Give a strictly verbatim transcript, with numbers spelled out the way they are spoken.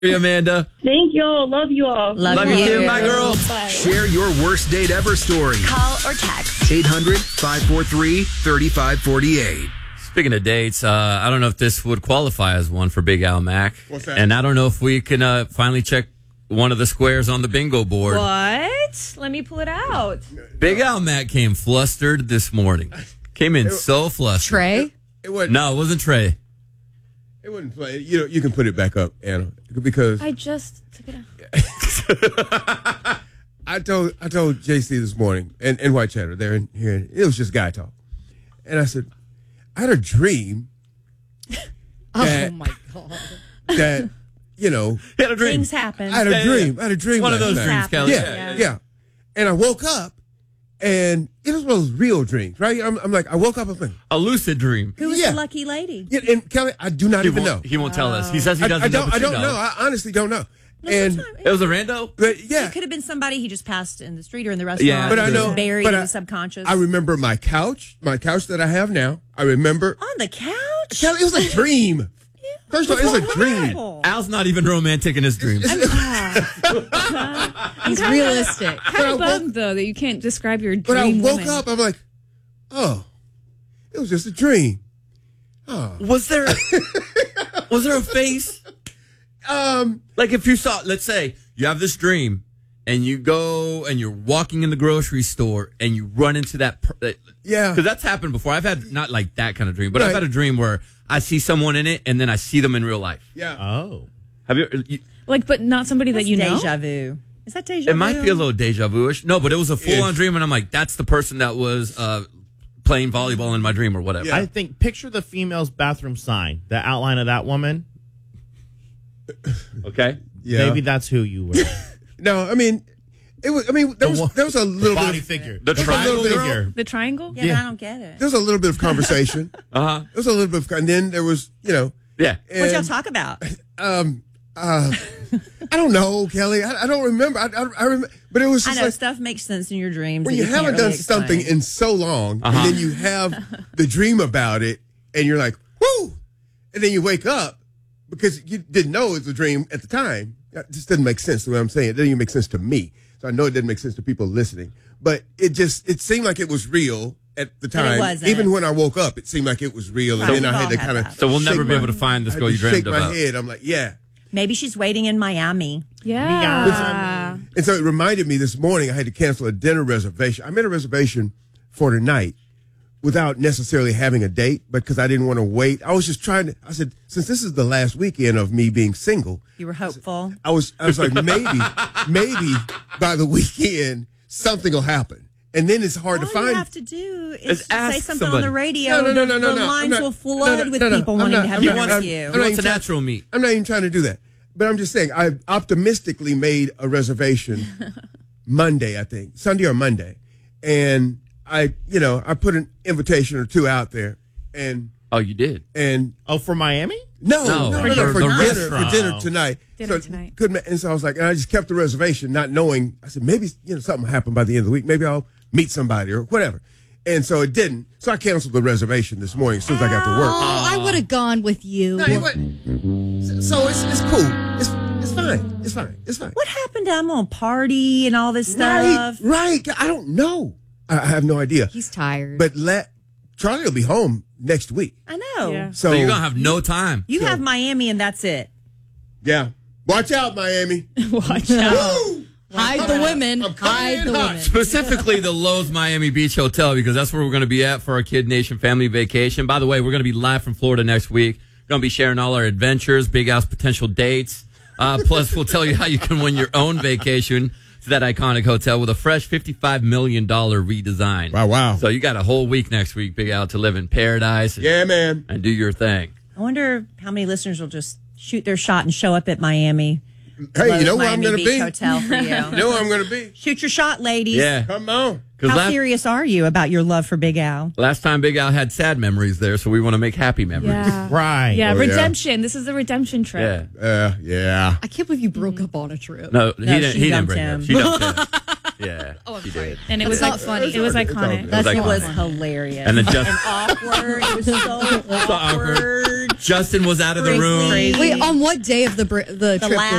Hey, Amanda. Thank you all. Love you all. Love, Love you you too, my girl. Bye. Share your worst date ever story. Call or text. eight hundred, five four three, three five four eight. Speaking of dates, uh, I don't know if this would qualify as one for Big Al Mac. What's that? And I don't know if we can uh, finally check one of the squares on the bingo board. What? Let me pull it out. Big Al Mac came flustered this morning. Came in so flustered. Trey? It wasn't. No, it wasn't Trey. It wouldn't play. You know, you can put it back up, Anna, because I just took it out. I told I told J C this morning and, and White Chatter there and here. It was just guy talk, and I said I had a dream. That, oh my god! That you know, He had a dream. Things happen. I had a Yeah, dream. yeah. I had a dream. One of last those night. dreams, Kelly. Yeah, yeah, And I woke up, and it was one of those real dreams, right? I'm, I'm like, I woke up and thinking, A lucid dream. Who was yeah. the lucky lady? yeah, and Kelly, I do not He even know. won't, he won't tell us. He says he I, doesn't I don't. know. but I you don't know. I honestly don't know. No, and sometimes- It was a rando? but yeah, It could have been somebody he just passed in the street or in the restaurant. Yeah, but I It was know buried but in I, the subconscious. I remember my couch, my couch that I have now. I remember. On the couch? Kelly, it was a dream. First of all, it was a dream. Al's not even romantic in his dreams. He's realistic. But I Kind of woke- bummed, though, that you can't describe your But I dream woke woman. up, I'm like, oh, it was just a dream. Oh, Was there was there a face? um, Like if you saw, let's say you have this dream and you go and you're walking in the grocery store and you run into that. Per- yeah. Because that's happened before. I've had not like that kind of dream, but I've Right. had a dream where I see someone in it and then I see them in real life. Yeah. Oh. Have you? you Like, but not somebody That's that you know? deja vu. Is that deja vu? it might be a little deja vu-ish. No, but it was a full-on Ish. dream and I'm like, that's the person that was uh, playing volleyball in my dream or whatever. Yeah. I think picture the female's bathroom sign, the outline of that woman. Okay. Yeah. Maybe that's who you were. No, I mean, it was. I mean, there was there was a little Body bit of, figure. The there was a triangle little bit girl? of, The triangle? Yeah, Yeah. but I don't get it. there was a little bit of conversation. Uh-huh. There was a little bit of, and then there was, you know, Yeah. What'd y'all and, talk about? um, uh, I don't know, Kelly. I, I don't remember. I, I, I remember, but it was I just know like stuff makes sense in your dreams. when that you can't haven't really done something explain. in so long, Uh-huh. and then you have the dream about it, and you're like, whoo, and then you wake up because you didn't know it was a dream at the time. That just doesn't make sense the way I'm saying it. It doesn't even make sense to me. So I know it doesn't make sense to people listening, but it just it seemed like it was real at the But it time. wasn't. Even when I woke up, it seemed like it was real, and Right, then I we've had all to had kind of that. So we'll never be able to find this girl you dreamed shake my about. head. I'm like, yeah. Maybe she's waiting in Miami. Yeah. And so it reminded me this morning I had to cancel a dinner reservation. I made a reservation for tonight without necessarily having a date, but because I didn't want to wait. I was just trying to, I said, since this is the last weekend of me being single, You were hopeful. I was, I was like, maybe, maybe by the weekend, something will happen. And then it's hard All to find. you have to do is Is ask say something somebody. on the radio. No, no, no, no, the no, the no. lines I'm not- will no, flood no, with no, no. people I'm wanting not- to have I'm dinner not- with I'm- you. I'm He not wants a even natural meet. I'm not even trying to do that. But I'm just saying, I optimistically made a reservation Monday, I think, Sunday or Monday. And I, you know, I put an invitation or two out there. And, Oh, you did? and Oh, for Miami? no, No, no, no, for no, the for dinner, restaurant. for dinner tonight. Dinner so tonight. Couldn't, ma- and so I was like, and I just kept the reservation, not knowing. I said, maybe, you know, something will happen by the end of the week. Maybe I'll meet somebody or whatever. And so it didn't. So I canceled the reservation this morning as soon as I got to work. Oh, I would have gone with you. No, it wasn't. So it's it's cool. It's it's fine. It's fine. It's fine. What happened to I'm gonna party and all this Right, stuff? right. I don't know. I, I have no idea. He's tired. But let Charlie will be home next week. I know. Yeah. So, So you're going to have no time. You have Miami and that's it. yeah. Watch out, Miami. Watch out. Woo! Hide the women. I'm coming Hide in the hot. women. Specifically, the Lowe's Miami Beach Hotel, because that's where we're going to be at for our Kid Nation family vacation. By the way, we're going to be live from Florida next week. We're going to be sharing all our adventures, Big Al's potential dates. Uh, plus, we'll tell you how you can win your own vacation to that iconic hotel with a fresh fifty-five million dollars redesign. Wow, wow. So you got a whole week next week, Big Al, to live in paradise and, Yeah, man. and do your thing. I wonder how many listeners will just shoot their shot and show up at Miami. Hey, you Lowe's know where I'm Miami going to Beach be? Hotel for you. You know where I'm going to be? Shoot your shot, ladies. Yeah. Come on. Because How last, serious are you about your love for Big Al? last time Big Al had sad memories there, so we want to make happy memories. Yeah. Right. Yeah, Oh, yeah. redemption. This is the redemption trip. Yeah. Uh, yeah. I can't believe you broke up on a trip. No, he No, didn't. she He didn't dumped break him. up. She dumped him. Yeah, Oh, I'm she sorry. did. And it That's was not like, funny. It was It's all iconic. good. That's It iconic. was hilarious. And then just- and awkward. It was so awkward. Justin was out of the room. Crazy. Wait, on what day of the br- the, trip last did